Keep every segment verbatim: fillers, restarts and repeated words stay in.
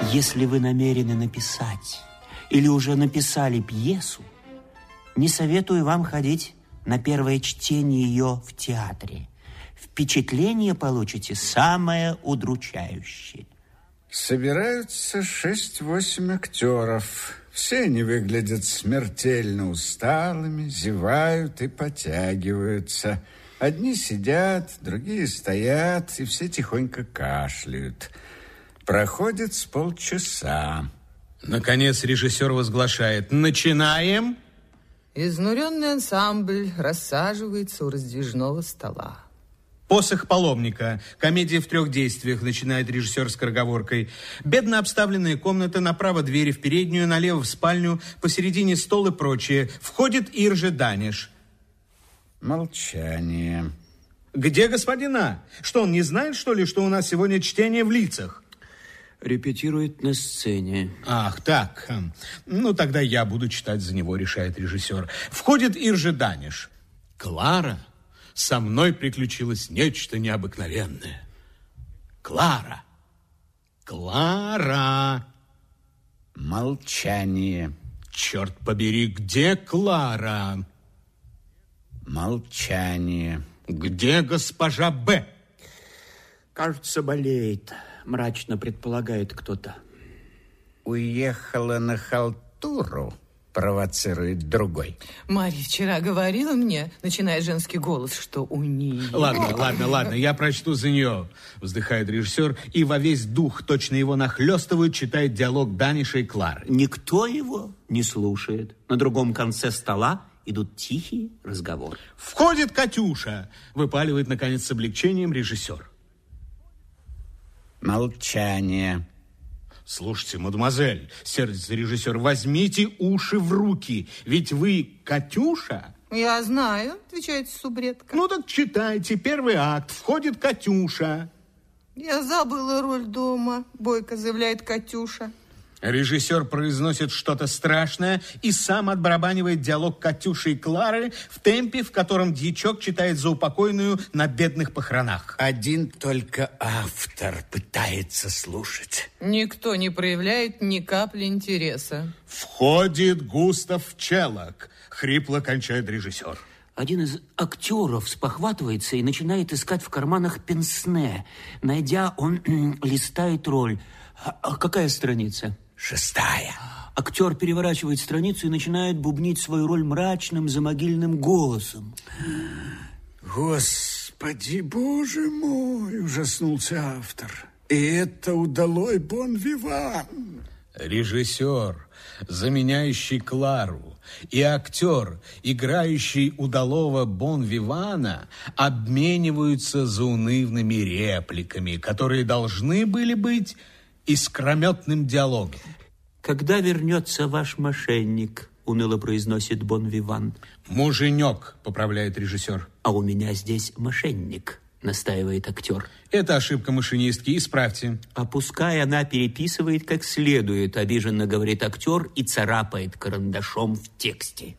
Если вы намерены написать или уже написали пьесу, не советую вам ходить на первое чтение ее в театре. Впечатление получите самое удручающее. Собираются шесть-восемь актеров. Все они выглядят смертельно усталыми, зевают и потягиваются. Одни сидят, другие стоят, и все тихонько кашляют. Проходит с полчаса. Наконец режиссер возглашает: начинаем. Изнуренный ансамбль рассаживается у раздвижного стола. «Посох паломника». Комедия в трех действиях, начинает режиссер скороговоркой. Бедно обставленная комната, направо двери в переднюю, налево в спальню, посередине стол и прочее. Входит Иржи Даниш. Молчание. Где господин А? Что, он не знает, что ли, что у нас сегодня чтение в лицах? Репетирует на сцене. Ах, так. Ну, тогда я буду читать за него, решает режиссер. Входит Иржи Даниш. Клара, со мной приключилось нечто необыкновенное. Клара. Клара. Молчание. Черт побери, где Клара? Молчание. Где госпожа Б? Кажется, болеет. Мрачно предполагает кто-то. Уехала на халтуру, провоцирует другой. Марья вчера говорила мне, начиная женский голос, что у нее... Ладно, ладно, ладно, я прочту за нее, вздыхает режиссер, и во весь дух, точно его нахлестывают, читает диалог Даниша и Клары. Никто его не слушает. На другом конце стола идут тихие разговоры. Входит Катюша, выпаливает, наконец, с облегчением режиссер. Молчание. Слушайте, мадемуазель, сердится режиссер, возьмите уши в руки, ведь вы Катюша. Я знаю, отвечает субредка. Ну так читайте, первый акт, входит Катюша. Я забыла роль дома, бойко заявляет Катюша. Режиссер произносит что-то страшное и сам отбарабанивает диалог Катюши и Клары в темпе, в котором дьячок читает заупокойную на бедных похоронах. Один только автор пытается слушать. Никто не проявляет ни капли интереса. Входит Густав Челок, хрипло кончает режиссер. Один из актеров спохватывается и начинает искать в карманах пенсне. Найдя, он листает роль. А какая страница? Шестая. Актер переворачивает страницу и начинает бубнить свою роль мрачным замогильным голосом. Господи, боже мой, ужаснулся автор. И это удалой бон-виван. Режиссер, заменяющий Клару, и актер, играющий удалого бон-вивана, обмениваются заунывными репликами, которые должны были быть искрометным диалогом. Когда вернется ваш мошенник, уныло произносит бон-виван. Муженек, поправляет режиссер. А у меня здесь мошенник, настаивает актер. Это ошибка машинистки, исправьте. А пускай она переписывает как следует, обиженно говорит актер и царапает карандашом в тексте.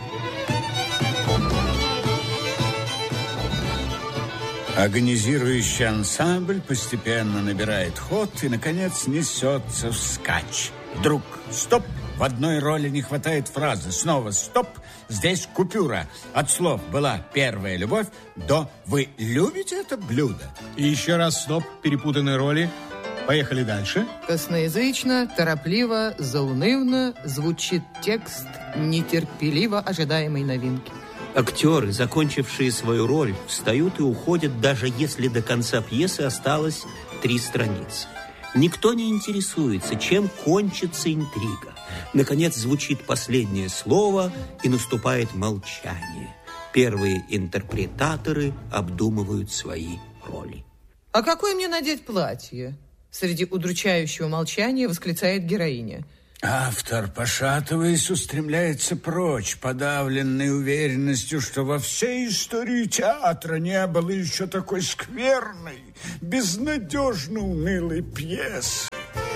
Агонизирующий ансамбль постепенно набирает ход и, наконец, несется вскачь. Вдруг стоп, в одной роли не хватает фразы. Снова стоп, здесь купюра. От слов «была первая любовь» до «вы любите это блюдо». И еще раз стоп, перепутанные роли. Поехали дальше. Косноязычно, торопливо, заунывно звучит текст нетерпеливо ожидаемой новинки. Актеры, закончившие свою роль, встают и уходят, даже если до конца пьесы осталось три страницы. Никто не интересуется, чем кончится интрига. Наконец звучит последнее слово, и наступает молчание. Первые интерпретаторы обдумывают свои роли. «А какое мне надеть платье?» Среди удручающего молчания восклицает героиня. Автор, пошатываясь, устремляется прочь, подавленный уверенностью, что во всей истории театра не было еще такой скверной, безнадежно унылой пьесы.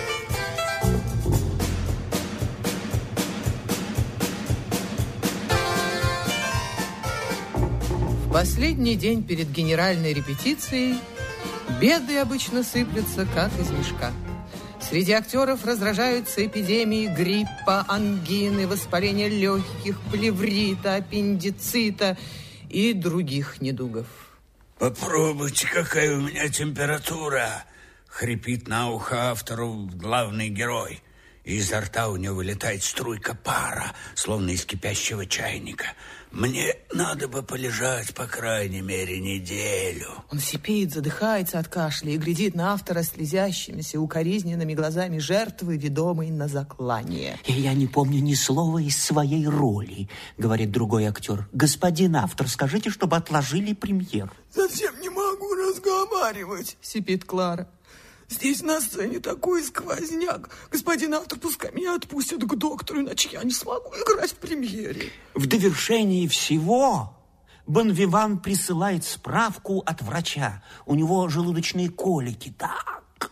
В последний день перед генеральной репетицией беды обычно сыплются, как из мешка. Среди актеров раздражаются эпидемии гриппа, ангины, воспаления легких, плеврита, аппендицита и других недугов. Попробуйте, какая у меня температура. Хрипит на ухо автору главный герой. И изо рта у него вылетает струйка пара, словно из кипящего чайника. Мне надо бы полежать, по крайней мере, неделю. Он сипит, задыхается от кашля и глядит на автора слезящимися, укоризненными глазами жертвы, ведомой на заклание. И я не помню ни слова из своей роли, говорит другой актер. Господин автор, скажите, чтобы отложили премьеру. Совсем не могу разговаривать, сипит Клара. Здесь на сцене такой сквозняк. Господин автор, пускай меня отпустят к доктору, иначе я не смогу играть в премьере. В довершении всего Бонвиван присылает справку от врача. У него желудочные колики. Так.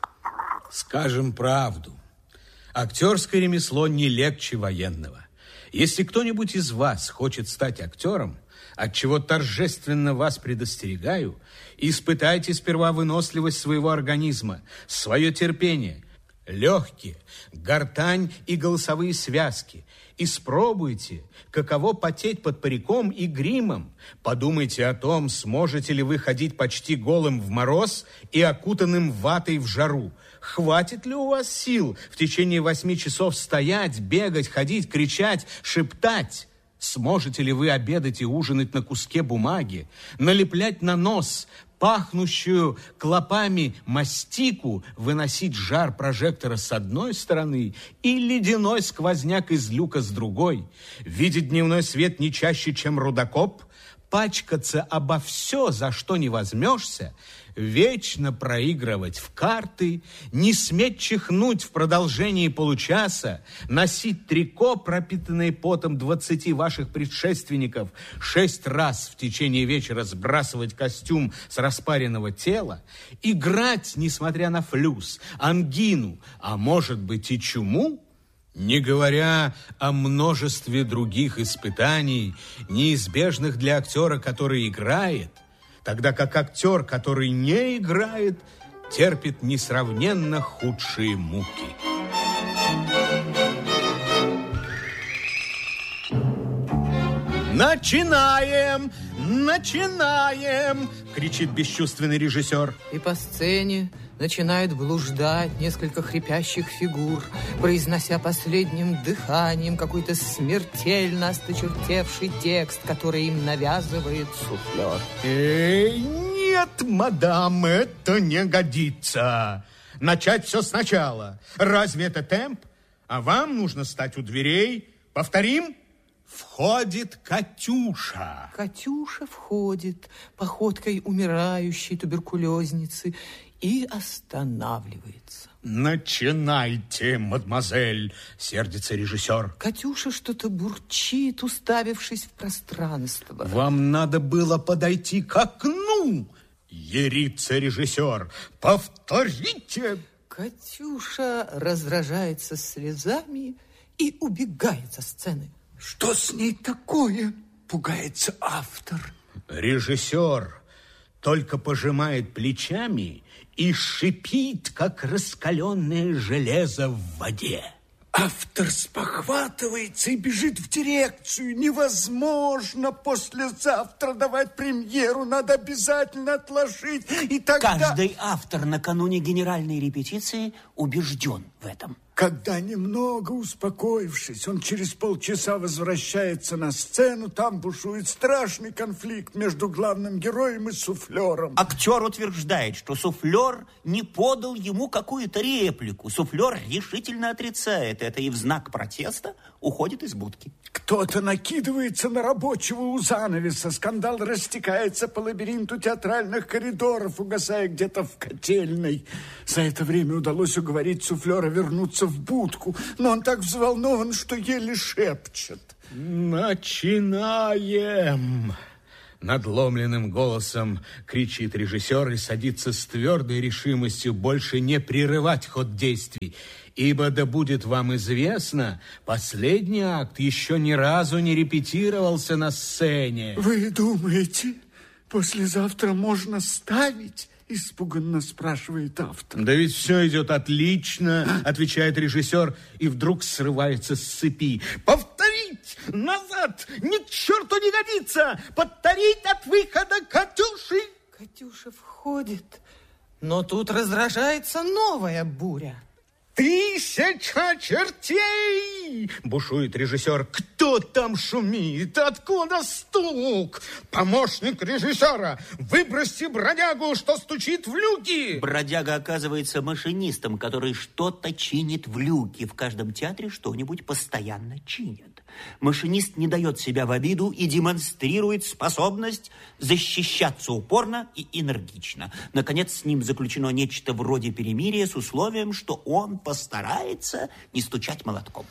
Скажем правду. Актерское ремесло не легче военного. Если кто-нибудь из вас хочет стать актером, от чего торжественно вас предостерегаю, испытайте сперва выносливость своего организма, свое терпение, легкие, гортань и голосовые связки. Испробуйте, каково потеть под париком и гримом. Подумайте о том, сможете ли вы ходить почти голым в мороз и окутанным ватой в жару. Хватит ли у вас сил в течение восьми часов стоять, бегать, ходить, кричать, шептать? Сможете ли вы обедать и ужинать на куске бумаги, налеплять на нос пахнущую клопами мастику, выносить жар прожектора с одной стороны и ледяной сквозняк из люка с другой, видеть дневной свет не чаще, чем рудокоп, пачкаться обо все, за что не возьмешься, вечно проигрывать в карты, не сметь чихнуть в продолжении получаса, носить трико, пропитанное потом двадцати ваших предшественников, шесть раз в течение вечера сбрасывать костюм с распаренного тела, играть, несмотря на флюс, ангину, а может быть и чуму, не говоря о множестве других испытаний, неизбежных для актера, который играет, тогда как актер, который не играет, терпит несравненно худшие муки. Начинаем! Начинаем! Кричит бесчувственный режиссер. И по сцене начинают блуждать несколько хрипящих фигур, произнося последним дыханием какой-то смертельно осточертевший текст, который им навязывает суфлер. Эй, нет, мадам, это не годится. Начать все сначала. Разве это темп? А вам нужно стать у дверей. Повторим? Входит Катюша. Катюша входит походкой умирающей туберкулезницы и останавливается. Начинайте, мадемуазель, сердится режиссер. Катюша что-то бурчит, уставившись в пространство. Вам надо было подойти к окну, ерится режиссер. Повторите. Катюша раздражается слезами и убегает со сцены. Что с ней такое? Пугается автор. Режиссер только пожимает плечами и шипит, как раскаленное железо в воде. Автор спохватывается и бежит в дирекцию. Невозможно послезавтра давать премьеру. Надо обязательно отложить. И тогда... Каждый автор накануне генеральной репетиции убежден в этом. Когда, немного успокоившись, он через полчаса возвращается на сцену, там бушует страшный конфликт между главным героем и суфлером. Актер утверждает, что суфлер не подал ему какую-то реплику. Суфлер решительно отрицает это и в знак протеста уходит из будки. Кто-то накидывается на рабочего у занавеса. Скандал растекается по лабиринту театральных коридоров, угасая где-то в котельной. За это время удалось уговорить суфлера вернуться в будку, но он так взволнован, что еле шепчет. Начинаем! Надломленным голосом кричит режиссер и садится с твердой решимостью больше не прерывать ход действий. Ибо, да будет вам известно, последний акт еще ни разу не репетировался на сцене. Вы думаете, послезавтра можно ставить? Испуганно спрашивает автор. Да ведь все идет отлично, отвечает режиссер, и вдруг срывается с цепи. Повторить! Назад! Ни к черту не годится! Повторить от выхода Катюши! Катюша входит, но тут разражается новая буря. Тысяча чертей! Бушует режиссер. Кто там шумит? Откуда стук? Помощник режиссера, выброси бродягу, что стучит в люки. Бродяга оказывается машинистом, который что-то чинит в люке. В каждом театре что-нибудь постоянно чинят. Машинист не дает себя в обиду и демонстрирует способность защищаться упорно и энергично. Наконец, с ним заключено нечто вроде перемирия с условием, что он постарается не стучать молотком.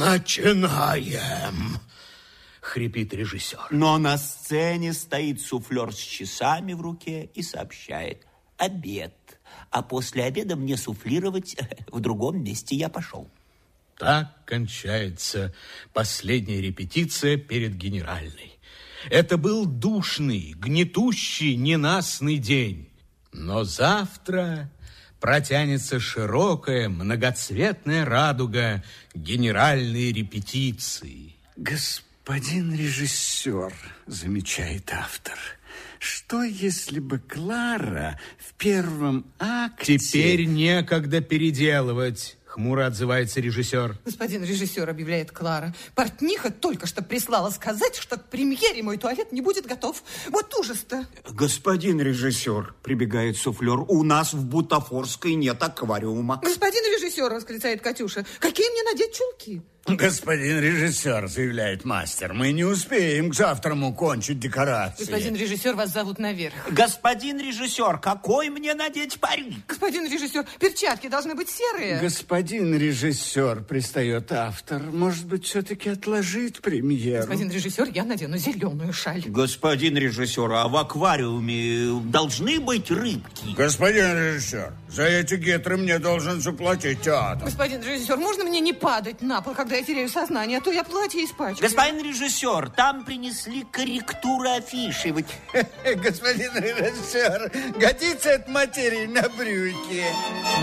Начинаем, хрипит режиссер. Но на сцене стоит суфлер с часами в руке и сообщает: обед. А после обеда мне суфлировать в другом месте я пошел. Так кончается последняя репетиция перед генеральной. Это был душный, гнетущий, ненастный день. Но завтра протянется широкая, многоцветная радуга генеральной репетиции. Господин режиссер, замечает автор, что если бы Клара в первом акте... Теперь некогда переделывать. Хмуро отзывается режиссер. Господин режиссер, объявляет Клара, портниха только что прислала сказать, что к премьере мой туалет не будет готов. Вот ужас-то. Господин режиссер, прибегает суфлер, у нас в Бутафорской нет аквариума. Господин режиссер, восклицает Катюша, какие мне надеть чулки? Господин режиссер, заявляет мастер, мы не успеем к завтраму кончить декорации. Господин режиссер, вас зовут наверх. Господин режиссер, какой мне надеть парик? Господин режиссер, перчатки должны быть серые. Господин режиссер, пристает автор, может быть, все-таки отложить премьеру? Господин режиссер, я надену зеленую шаль. Господин режиссер, а в аквариуме должны быть рыбки? Господин режиссер, за эти гетры мне должен заплатить театр. Господин режиссер, можно мне не падать на пол, когда я теряю сознание, а то я платье испачкаю. Господин режиссер, там принесли корректуру афиши. Вы... Господин режиссер, годится эта материя на брюки?